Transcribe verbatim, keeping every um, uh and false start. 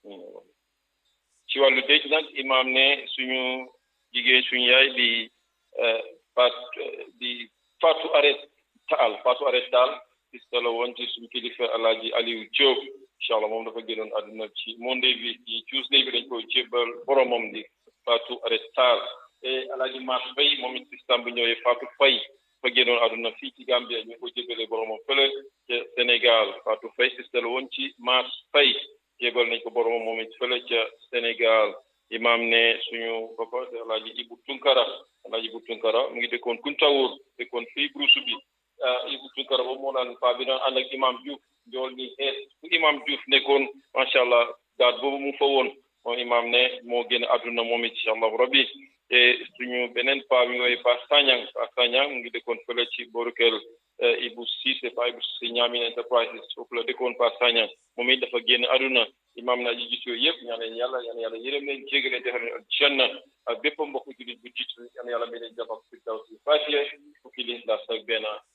ci wàllu dëj nag imaam ne suñu jigéen suñu yaay di faat di faatu arrêt taal faatu arrêt taal sista la woon ci suñu kilifa alaaji Aliou Diop incha allah moom dafa génnoon àdduna ci Monday bi ci Tuesday bi dañ ko jébbal boromam di faatu arrêt taal te alaaji Mass Faye moom it sistam bu ñëwee faatu Faye fa génnoon àdduna fii ci Gambia ñu ngi ko jébbalee boromam fële ca Sénégal faatu Faye sista la woon ci Mass Faye jébbal nañ ko boromam moom it fële ca Sénégal imaam ne suñu papa de alaaji Ibu Tunkara alaaji Ibu Tunkara mu ngi dëkkoon Kuntawur dëkkoon fii Bruce bi Ibu Tunkara boobu moo naan paa bi daan ànd ak imaam Diouf njool ni xees fu imaam Diouf nekkoon macha allah daat boobu mu fa woon moom imaam ne moo génn àdduna moom it incha allahu rabbi te suñu beneen paa bi mooy Paa Sagnang Paa Sagnang mu ngi dëkkoon fële ci boru kër Ibu Cissé Paa Ibu Cissé Ñaamin Enterprises foofu la dëkkoon Paa Sagnang moom it dafa génn àdduna imaam naa ji gis yooyu yëpp ñaan leen yàlla ñaan yàlla yërëm leen jéggal leen defal leen janna ak bépp mbokku jullit bu jiitu ñaan yàlla may leen jàmm ak firdaws si fatiha fukki lixlaas ak benn